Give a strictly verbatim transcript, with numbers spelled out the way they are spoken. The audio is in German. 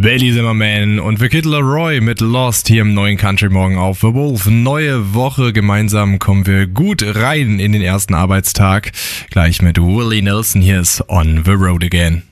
Bailey Zimmerman und The Kid Laroi mit Lost hier im neuen Country Morgen auf The Wolf. Neue Woche, gemeinsam kommen wir gut rein in den ersten Arbeitstag. Gleich mit Willie Nelson, hier ist On The Road Again.